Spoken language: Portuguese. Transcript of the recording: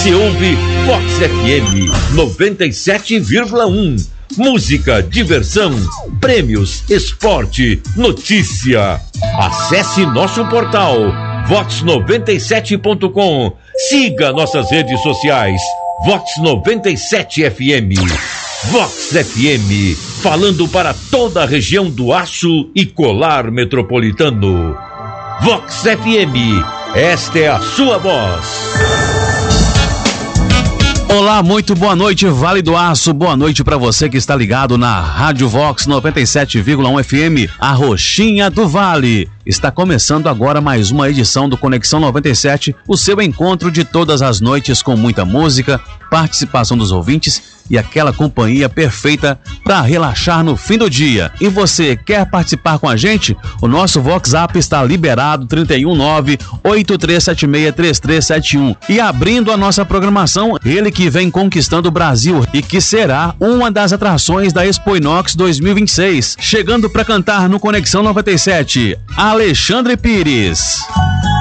Você ouve Vox FM 97,1. Música, diversão, prêmios, esporte, notícia. Acesse nosso portal vox97.com. Siga nossas redes sociais. Vox 97 FM. Vox FM, falando para toda a região do Aço e Colar Metropolitano. Vox FM, esta é a sua voz. Olá, muito boa noite, Vale do Aço. Boa noite para você que está ligado na Rádio Vox 97,1 FM, a Roxinha do Vale. Está começando agora mais uma edição do Conexão 97, o seu encontro de todas as noites com muita música, participação dos ouvintes e aquela companhia perfeita para relaxar no fim do dia. E você quer participar com a gente? O nosso WhatsApp está liberado, 319-8376-3371. E abrindo a nossa programação, ele que vem conquistando o Brasil e que será uma das atrações da Expo Inox 2026. Chegando para cantar no Conexão 97, Alexandre Pires.